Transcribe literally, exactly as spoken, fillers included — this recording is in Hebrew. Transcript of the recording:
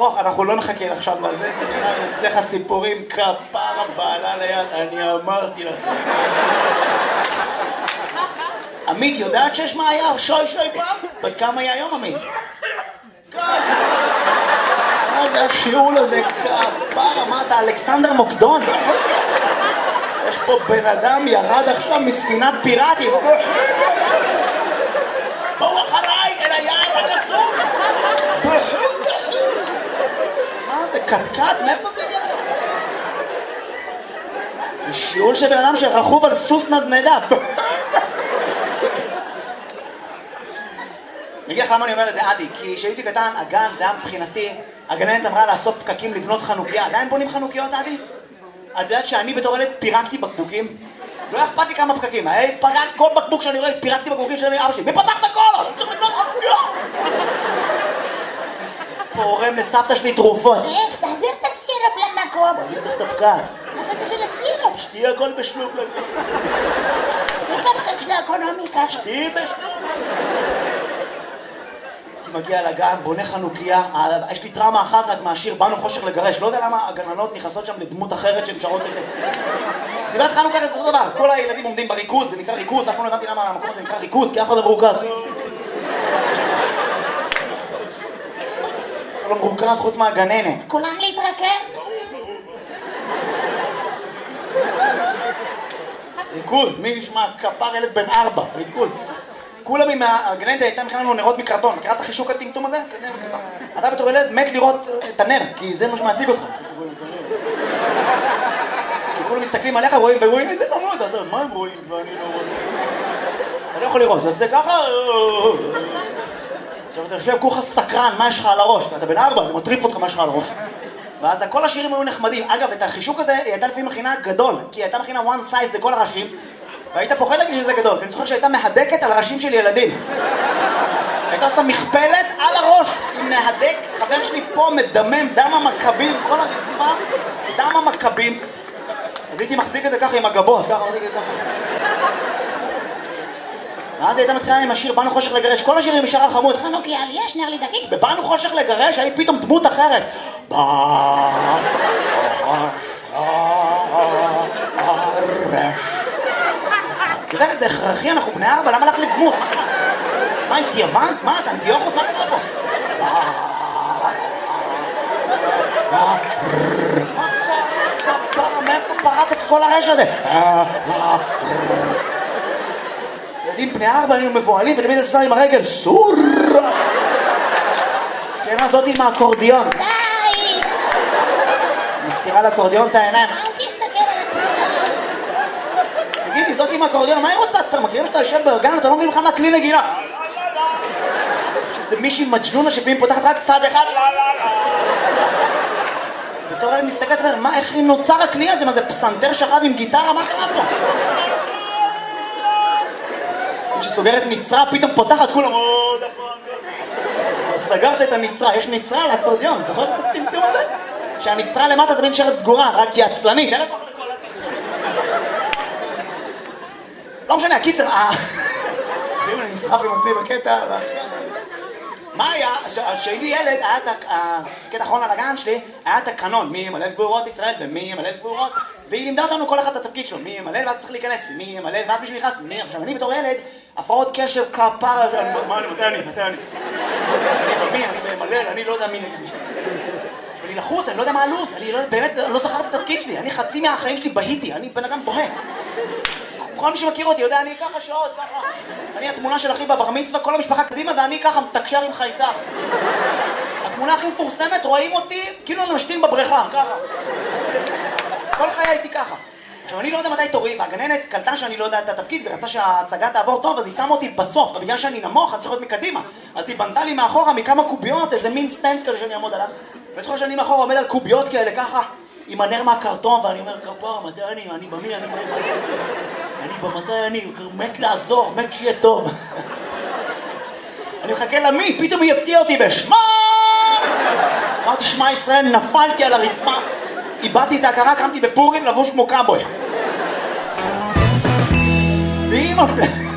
ארוך, אנחנו לא נחכה עכשיו לזה, זה נראה לי אצלך סיפורים כפרה בעלה ליד, אני אמרתי לך. עמית, יודעת שיש מה היה? שוי שוי פעם? בת כמה היה היום, עמית? מה זה השיעול הזה? כפרה, מה אתה, אלכסנדר מוקדון? יש פה בן אדם ירד עכשיו מספינת פיראטים. בואו אחריי אל היער הגסום. מה זה, קטקט? מאיפה זה הגיע? זה שיעול של בן אדם שרכוב על סוס נדנדה. אני אגיד לך למה אני אומר את זה, עדי, כי כשהייתי קטן, הגן, זה היה מבחינתי, הגננת אמרה לאסוף פקקים לבנות חנוכיה. עדיין בונים חנוכיות, עדי? את יודעת שאני בתור ילד פירקתי בקבוקים? לא אכפת לי כמה פקקים, היי, פרק כל בקבוק שאני רואה, פירקתי בקבוקים של אבא שלי. מי פתח את הכל? אני צריך לבנות חנוכיה! פורם לסבתא שלי תרופות. איך, תחזיר את הסירופ למקום. אני צריך את הפקק. אבל זה של הסירופ. שתהיה הכל בשלוק לגבי. איפה הפקק של האקונומיקה? שתהיה בשלוק. מגיע לגן, בונה חנוכיה, יש לי טראומה אחת רק מהשיר באנו חושך לגרש, לא יודע למה הגננות נכנסות שם לדמות אחרת שהן שרות את זה. סיבת חנוכה זה אותו דבר, כל הילדים עומדים בריכוז, זה נקרא ריכוז, אף פעם לא הבנתי למה המקום הזה נקרא ריכוז, כי אף אחד לא מרוכז. לא מרוכז חוץ מהגננת. כולם להתרכז? ריכוז, מי נשמע? כפר ילד בן ארבע, ריכוז. כולם עם הגננת הייתה מכנה לנו נרות מקרטון, מכירה את החישוק הטמטום הזה? אתה בתור ילד מת לראות את הנר, כי זה מה שמעציג אותך. כי כולם מסתכלים עליך רואים ורואים איזה חמוד, אתה יודע, מה הם רואים ואני לא רואה? אתה לא יכול לראות, אתה עושה ככה... עכשיו אתה יושב כולך סקרן, מה יש לך על הראש? אתה בן ארבע, זה מטריף אותך מה יש לך על הראש. ואז כל השירים היו נחמדים. אגב, את החישוק הזה היא הייתה לפעמים מכינה גדול, כי היא הייתה מכינה one size לכל הראשים. והיית פוחד להגיד שזה גדול, כי אני זוכר שהייתה מהדקת על הראשים של ילדים. הייתה עושה מכפלת על הראש, עם מהדק, חבר שלי פה מדמם, דם המכבים, כל הרצפה, דם המכבים. אז הייתי מחזיק את זה ככה עם הגבות, ככה, מחזיק את זה ככה. ואז הייתה מתחילה עם השיר באנו חושך לגרש, כל השירים משאר החמוד, חנוכיה לי יש נר לי דקיק. בבאנו חושך לגרש, היה פתאום דמות אחרת. באנו חושך לגרש. תראה, זה הכרחי, אנחנו בני ארבע, למה לך לדמות? מה קרה? מה, הייתי יוון? מה, אתה אנטיוכוס? מה קרה פה? מה קרה? כפרה, מאיפה פרט את כל הרשע הזה? ילדים בני ארבע היינו מבועלים ותמיד את עושה עם הרגל סור! סקנה הזאת עם האקורדיון. די! מסתירה לאקורדיון את העיניים. אל תסתכל על הטרלה. תגידי, זאת עם האקורדיון, מה היא רוצה? אתה מכירים שאתה יושב בגן, אתה לא מבין בכלל מה כלי נגינה. שזה מישהי מג'נונה שפעמים פותחת רק צד אחד. בתור אני מסתכלת ואומר, מה, איך נוצר הכלי הזה? מה זה פסנתר שכב עם גיטרה? מה קרה פה? כשסוגרת נצרה, פתאום פותחת כולם. סגרת את הנצרה, יש נצרה על האקורדיון, זוכרת את הטמטום הזה? שהנצרה למטה תמיד נשארת סגורה, רק היא עצלנית. לא משנה, הקיצר, ואם אני נסחף עם עצמי בקטע, מה היה? כשהייתי ילד, היה את הקטע האחרון על הגן שלי, היה את הקנון, מי ימלא את גבורות ישראל ומי ימלא את גבורות, והיא לימדה אותנו כל אחד את התפקיד שלו, מי ימלא ואז צריך להיכנס, מי ימלא ואז מישהו נכנס, מי? עכשיו אני בתור ילד, הפרעות קשב כפרה, מה אני, מתי אני, מתי אני? אני במי, אני ממלא, אני לא יודע מי נגד מי. אני לחוץ, אני לא יודע מה הלו"ז, אני באמת לא זכרתי את התפקיד שלי, אני חצי מהחיים שלי בהיתי, אני בן אדם בוהה. כל מי שמכיר אותי יודע, אני ככה שעות, ככה. אני התמונה של אחי בבר מצווה, כל המשפחה קדימה, ואני ככה מתקשר עם חייזר. התמונה הכי מפורסמת, רואים אותי, כאילו אני משתין בבריכה, ככה. כל חיי הייתי ככה. עכשיו, אני לא יודע מתי תורי, והגננת קלטה שאני לא יודע את התפקיד, ורצה שההצגה תעבור טוב, אז היא שמה אותי בסוף, ובגלל שאני נמוך, אני צריך להיות מקדימה. אז היא בנתה לי מאחורה מכמה קוביות, איזה מין סטנד כזה שאני אעמוד עליו. וזכור שאני מאחורה עומד על קוביות כאלה, ככה, עם הנר מהקרטון, ואני אומר, כפר, מתי אני, אני במי, אני במי, אני במתי אני, מת לעזור, מת שיהיה טוב. אני מחכה למי, פתאום היא הפתיעה אותי בשמה! אמרתי, שמע ישראל, נפלתי על הרצפה, איבדתי את ההכרה, קמתי בפורים לבוש כמו קאבוי. ואמא שלי...